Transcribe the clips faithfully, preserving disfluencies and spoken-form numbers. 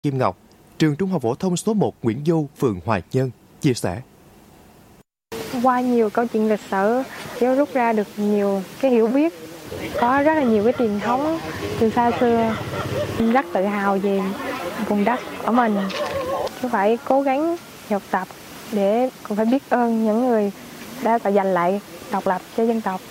Kim Ngọc, trường Trung học phổ thông số một Nguyễn Du, phường Hoài Nhân, chia sẻ. Qua nhiều câu chuyện lịch sử, cháu rút ra được nhiều cái hiểu biết, có rất là nhiều cái truyền thống từ xa xưa, rất tự hào về vùng đất của mình. Cháu phải cố gắng học tập để còn phải biết ơn những người đã giành lại độc lập cho dân tộc.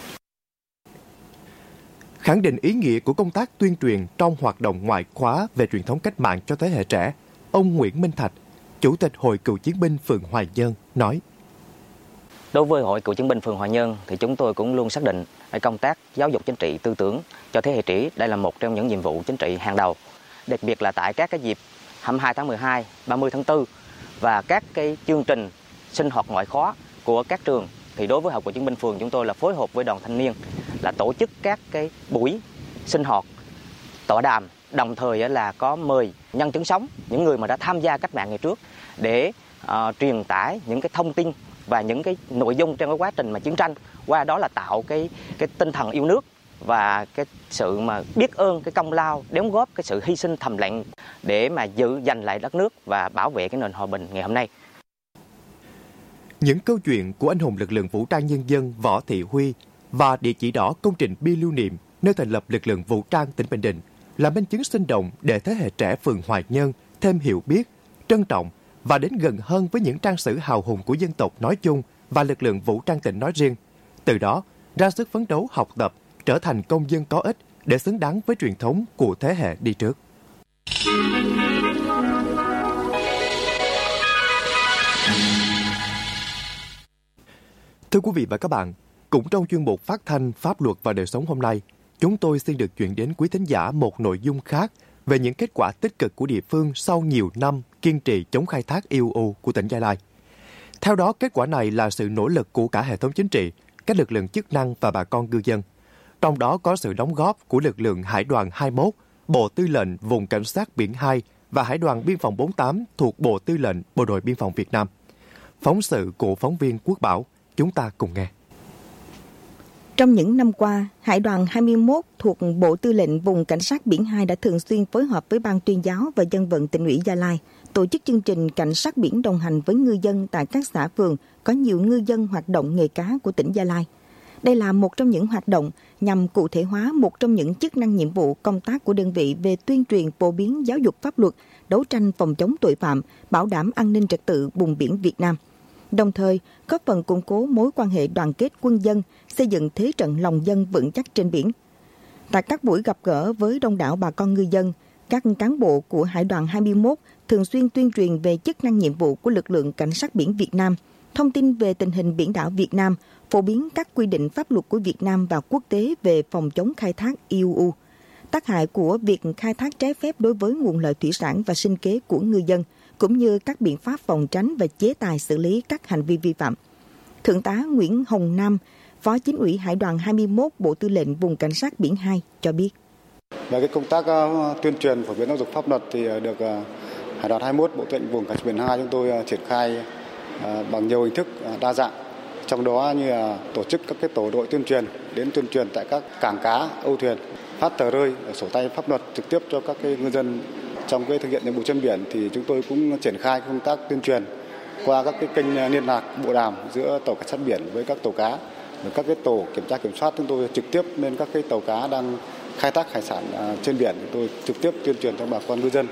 Khẳng định ý nghĩa của công tác tuyên truyền trong hoạt động ngoại khóa về truyền thống cách mạng cho thế hệ trẻ, ông Nguyễn Minh Thạch, Chủ tịch Hội Cựu chiến binh phường Hoài Nhân nói: Đối với Hội Cựu chiến binh phường Hoài Nhân thì chúng tôi cũng luôn xác định công tác giáo dục chính trị tư tưởng cho thế hệ trẻ đây là một trong những nhiệm vụ chính trị hàng đầu. Đặc biệt là tại các cái dịp hai mươi hai tháng mười hai, ba mươi tháng tư và các cái chương trình sinh hoạt ngoại khóa của các trường, thì đối với Hội Cựu chiến binh phường chúng tôi là phối hợp với đoàn thanh niên là tổ chức các cái buổi sinh hoạt, tọa đàm, đồng thời là có mời nhân chứng sống, những người mà đã tham gia cách mạng ngày trước để uh, truyền tải những cái thông tin và những cái nội dung trong cái quá trình mà chiến tranh, qua đó là tạo cái cái tinh thần yêu nước và cái sự mà biết ơn cái công lao, đóng góp cái sự hy sinh thầm lặng để mà giữ giành lại đất nước và bảo vệ cái nền hòa bình ngày hôm nay. Những câu chuyện của anh hùng lực lượng vũ trang nhân dân Võ Thị Huy và địa chỉ đỏ công trình bia lưu niệm nơi thành lập lực lượng vũ trang tỉnh Bình Định là minh chứng sinh động để thế hệ trẻ phường Hoài Nhân thêm hiểu biết, trân trọng và đến gần hơn với những trang sử hào hùng của dân tộc nói chung và lực lượng vũ trang tỉnh nói riêng. Từ đó, ra sức phấn đấu học tập, trở thành công dân có ích để xứng đáng với truyền thống của thế hệ đi trước. Thưa quý vị và các bạn, cũng trong chuyên mục phát thanh Pháp luật và đời sống hôm nay, chúng tôi xin được chuyển đến quý thính giả một nội dung khác về những kết quả tích cực của địa phương sau nhiều năm kiên trì chống khai thác i u u của tỉnh Gia Lai. Theo đó, kết quả này là sự nỗ lực của cả hệ thống chính trị, các lực lượng chức năng và bà con ngư dân. Trong đó có sự đóng góp của lực lượng Hải đoàn hai mươi mốt, Bộ Tư lệnh Vùng Cảnh sát Biển hai và Hải đoàn Biên phòng bốn mươi tám thuộc Bộ Tư lệnh Bộ đội Biên phòng Việt Nam. Phóng sự của phóng viên Quốc Bảo, chúng ta cùng nghe. Trong những năm qua, Hải đoàn hai mươi mốt thuộc Bộ Tư lệnh Vùng Cảnh sát Biển hai đã thường xuyên phối hợp với Ban tuyên giáo và Dân vận Tỉnh ủy Gia Lai, tổ chức chương trình Cảnh sát biển đồng hành với ngư dân tại các xã phường có nhiều ngư dân hoạt động nghề cá của tỉnh Gia Lai. Đây là một trong những hoạt động nhằm cụ thể hóa một trong những chức năng nhiệm vụ công tác của đơn vị về tuyên truyền phổ biến giáo dục pháp luật, đấu tranh phòng chống tội phạm, bảo đảm an ninh trật tự vùng biển Việt Nam. Đồng thời, góp phần củng cố mối quan hệ đoàn kết quân dân, xây dựng thế trận lòng dân vững chắc trên biển. Tại các buổi gặp gỡ với đông đảo bà con ngư dân, các cán bộ của Hải đoàn hai mươi mốt thường xuyên tuyên truyền về chức năng nhiệm vụ của lực lượng Cảnh sát biển Việt Nam, thông tin về tình hình biển đảo Việt Nam, phổ biến các quy định pháp luật của Việt Nam và quốc tế về phòng chống khai thác i u u, tác hại của việc khai thác trái phép đối với nguồn lợi thủy sản và sinh kế của ngư dân, cũng như các biện pháp phòng tránh và chế tài xử lý các hành vi vi phạm. Thượng tá Nguyễn Hồng Nam, Phó Chính ủy Hải đoàn hai mươi mốt Bộ Tư lệnh Vùng Cảnh sát Biển hai cho biết. Về cái công tác uh, tuyên truyền phổ biến giáo dục pháp luật thì uh, được uh, Hải đoàn hai mươi mốt Bộ Tư lệnh Vùng Cảnh sát Biển hai chúng tôi uh, triển khai uh, bằng nhiều hình thức uh, đa dạng. Trong đó như là tổ chức các cái tổ đội tuyên truyền đến tuyên truyền tại các cảng cá, âu thuyền, phát tờ rơi, sổ tay pháp luật trực tiếp cho các cái ngư dân. Trong cái thực hiện nhiệm vụ trên biển thì chúng tôi cũng triển khai công tác tuyên truyền qua các cái kênh liên lạc bộ đàm giữa tàu cảnh sát biển với các tàu cá. Và các cái tổ kiểm tra kiểm soát chúng tôi trực tiếp lên các cái tàu cá đang khai thác hải sản trên biển, chúng tôi trực tiếp tuyên truyền cho bà con ngư dân.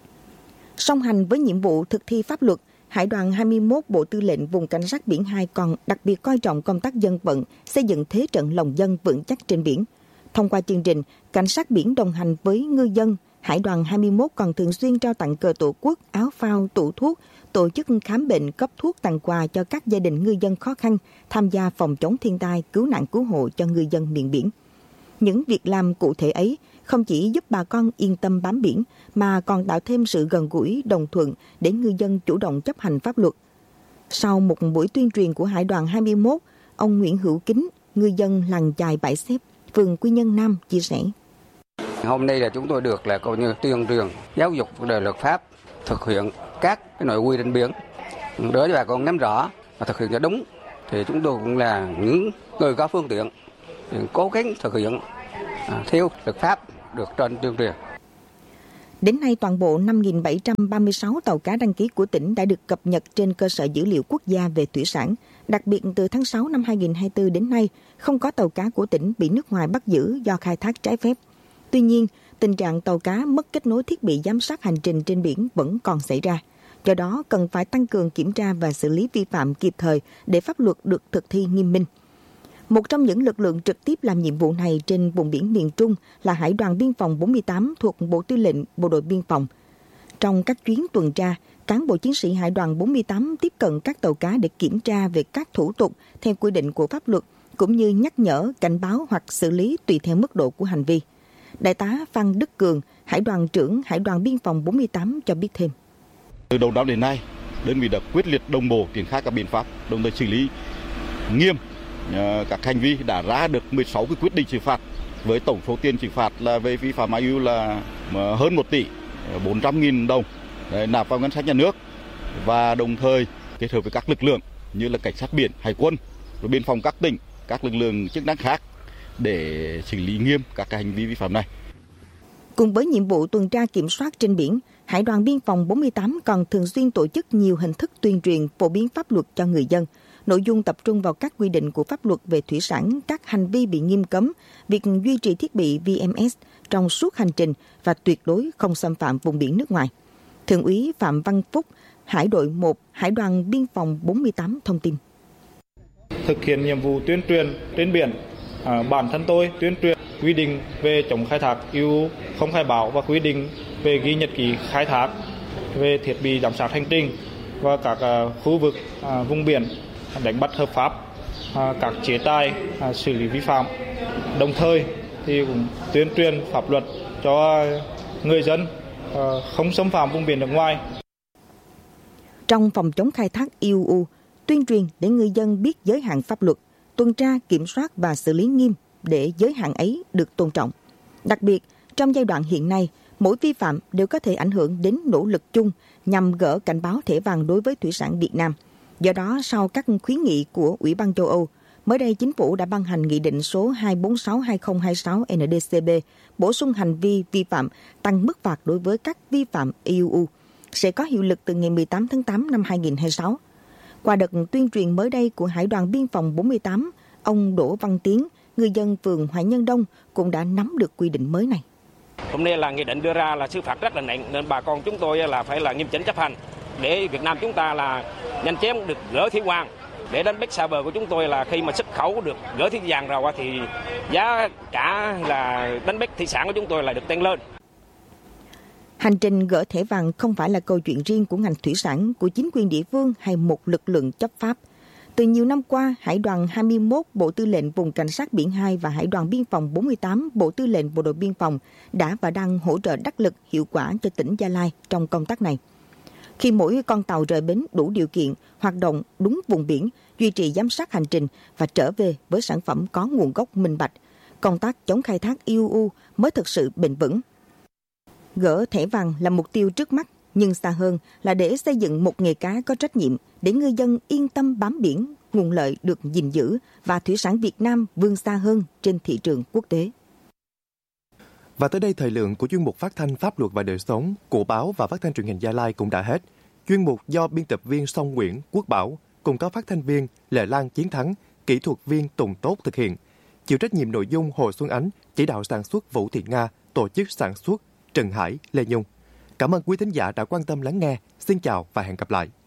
Song hành với nhiệm vụ thực thi pháp luật, Hải đoàn hai mươi mốt Bộ Tư lệnh Vùng Cảnh sát Biển hai còn đặc biệt coi trọng công tác dân vận, xây dựng thế trận lòng dân vững chắc trên biển. Thông qua chương trình Cảnh sát biển đồng hành với ngư dân, Hải đoàn hai mươi mốt còn thường xuyên trao tặng cờ tổ quốc, áo phao, tủ thuốc, tổ chức khám bệnh, cấp thuốc tặng quà cho các gia đình ngư dân khó khăn, tham gia phòng chống thiên tai, cứu nạn cứu hộ cho ngư dân miền biển. Những việc làm cụ thể ấy không chỉ giúp bà con yên tâm bám biển, mà còn tạo thêm sự gần gũi, đồng thuận để ngư dân chủ động chấp hành pháp luật. Sau một buổi tuyên truyền của Hải đoàn hai mươi mốt, ông Nguyễn Hữu Kính, ngư dân làng Chài Bãi Xép, phường Quy Nhơn Nam chia sẻ. Hôm nay là chúng tôi được là coi như tuyên truyền giáo dục về luật pháp, thực hiện các cái nội quy trên biển để cho bà con nắm rõ và thực hiện cho đúng. Thì chúng tôi cũng là những người có phương tiện cố gắng thực hiện à, theo luật pháp được trên tuyên truyền. Đến nay, toàn bộ năm nghìn bảy trăm ba mươi sáu tàu cá đăng ký của tỉnh đã được cập nhật trên cơ sở dữ liệu quốc gia về thủy sản. Đặc biệt, từ tháng sáu năm hai nghìn không trăm hai mươi tư đến nay, không có tàu cá của tỉnh bị nước ngoài bắt giữ do khai thác trái phép. Tuy nhiên, tình trạng tàu cá mất kết nối thiết bị giám sát hành trình trên biển vẫn còn xảy ra. Do đó, cần phải tăng cường kiểm tra và xử lý vi phạm kịp thời để pháp luật được thực thi nghiêm minh. Một trong những lực lượng trực tiếp làm nhiệm vụ này trên vùng biển miền Trung là Hải đoàn Biên phòng bốn mươi tám thuộc Bộ Tư lệnh Bộ đội Biên phòng. Trong các chuyến tuần tra, cán bộ chiến sĩ Hải đoàn bốn mươi tám tiếp cận các tàu cá để kiểm tra về các thủ tục theo quy định của pháp luật, cũng như nhắc nhở, cảnh báo hoặc xử lý tùy theo mức độ của hành vi. Đại tá Phan Đức Cường, Hải đoàn trưởng Hải đoàn Biên phòng bốn mươi tám cho biết thêm. Từ đầu năm đến nay, đơn vị đã quyết liệt đồng bộ triển khai các biện pháp, đồng thời xử lý nghiêm các hành vi, đã ra được mười sáu cái quyết định xử phạt với tổng số tiền xử phạt là về vi phạm i u là hơn một tỷ bốn trăm nghìn đồng để nạp vào ngân sách nhà nước, và đồng thời kết hợp với các lực lượng như là cảnh sát biển, hải quân, rồi biên phòng các tỉnh, các lực lượng chức năng khác để xử lý nghiêm các hành vi vi phạm này. Cùng với nhiệm vụ tuần tra kiểm soát trên biển, Hải đoàn Biên phòng bốn mươi tám còn thường xuyên tổ chức nhiều hình thức tuyên truyền phổ biến pháp luật cho người dân. Nội dung tập trung vào các quy định của pháp luật về thủy sản, các hành vi bị nghiêm cấm, việc duy trì thiết bị vê em ét trong suốt hành trình và tuyệt đối không xâm phạm vùng biển nước ngoài. Thượng úy Phạm Văn Phúc, Hải đội một, Hải đoàn Biên phòng bốn mươi tám thông tin. Thực hiện nhiệm vụ tuyên truyền trên biển, à, bản thân tôi tuyên truyền quy định về chống khai thác i u không khai báo và quy định về ghi nhật ký khai thác, về thiết bị giám sát hành trình và các uh, khu vực uh, vùng biển đánh bắt hợp pháp, uh, các chế tài uh, xử lý vi phạm. Đồng thời thì cũng tuyên truyền pháp luật cho người dân uh, không xâm phạm vùng biển nước ngoài. Trong phòng chống khai thác i u, tuyên truyền để người dân biết giới hạn pháp luật, tuần tra, kiểm soát và xử lý nghiêm để giới hạn ấy được tôn trọng. Đặc biệt, trong giai đoạn hiện nay, mỗi vi phạm đều có thể ảnh hưởng đến nỗ lực chung nhằm gỡ cảnh báo thẻ vàng đối với thủy sản Việt Nam. Do đó, sau các khuyến nghị của Ủy ban châu Âu, mới đây Chính phủ đã ban hành Nghị định số hai bốn sáu hai không hai sáu N D C B bổ sung hành vi vi phạm tăng mức phạt đối với các vi phạm i u, sẽ có hiệu lực từ ngày mười tám tháng tám năm hai nghìn không trăm hai mươi sáu. Qua đợt tuyên truyền mới đây của Hải đoàn Biên phòng bốn mươi tám, ông Đỗ Văn Tiến, người dân phường Hoài Nhân Đông cũng đã nắm được quy định mới này. Hôm nay là nghị định đưa ra là xử phạt rất là nặng, nên bà con chúng tôi là phải là nghiêm chỉnh chấp hành để Việt Nam chúng ta là nhanh chóng được gỡ thẻ vàng, để đánh bắt xa bờ của chúng tôi là khi mà xuất khẩu được gỡ thẻ vàng rồi thì giá cả là đánh bắt thủy sản của chúng tôi là được tăng lên. Hành trình gỡ thẻ vàng không phải là câu chuyện riêng của ngành thủy sản, của chính quyền địa phương hay một lực lượng chấp pháp. Từ nhiều năm qua, Hải đoàn hai mươi mốt Bộ Tư lệnh Vùng Cảnh sát Biển hai và Hải đoàn Biên phòng bốn mươi tám Bộ Tư lệnh Bộ đội Biên phòng đã và đang hỗ trợ đắc lực hiệu quả cho tỉnh Gia Lai trong công tác này. Khi mỗi con tàu rời bến đủ điều kiện, hoạt động đúng vùng biển, duy trì giám sát hành trình và trở về với sản phẩm có nguồn gốc minh bạch, công tác chống khai thác i u mới thực sự bền vững. Gỡ thẻ vàng là mục tiêu trước mắt, nhưng xa hơn là để xây dựng một nghề cá có trách nhiệm để ngư dân yên tâm bám biển, nguồn lợi được gìn giữ và thủy sản Việt Nam vươn xa hơn trên thị trường quốc tế. Và tới đây thời lượng của chuyên mục phát thanh pháp luật và đời sống của báo và phát thanh truyền hình Gia Lai cũng đã hết. Chuyên mục do biên tập viên Song Nguyễn, Quốc Bảo cùng các phát thanh viên Lệ Lan Chiến Thắng, kỹ thuật viên Tùng Tốt thực hiện. Chịu trách nhiệm nội dung Hồ Xuân Ánh, chỉ đạo sản xuất Vũ Thị Nga, tổ chức sản xuất Trần Hải, Lê Nhung. Cảm ơn quý thính giả đã quan tâm lắng nghe. Xin chào và hẹn gặp lại.